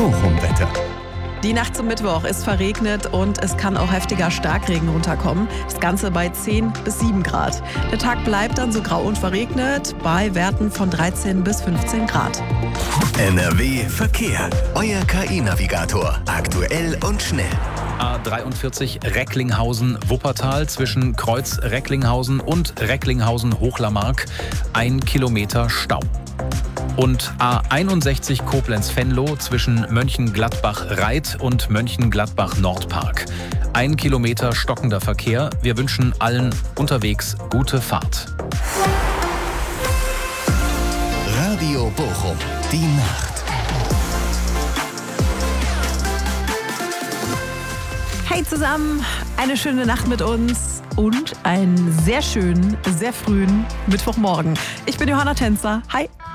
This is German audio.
Bochum-Wetter. Die Nacht zum Mittwoch ist verregnet und es kann auch heftiger Starkregen runterkommen. Das Ganze bei 10 bis 7 Grad. Der Tag bleibt dann so grau und verregnet bei Werten von 13 bis 15 Grad. NRW Verkehr. Euer KI-Navigator. Aktuell und schnell. A43 Recklinghausen-Wuppertal zwischen Kreuz Recklinghausen und Recklinghausen-Hochlarmark. 1 Kilometer Stau. Und A61 Koblenz-Venlo zwischen Mönchengladbach-Reit und Mönchengladbach-Nordpark. 1 Kilometer stockender Verkehr. Wir wünschen allen unterwegs gute Fahrt. Radio Bochum. Die Nacht. Hey zusammen, eine schöne Nacht mit uns und einen sehr schönen, sehr frühen Mittwochmorgen. Ich bin Johanna Tänzer. Hi.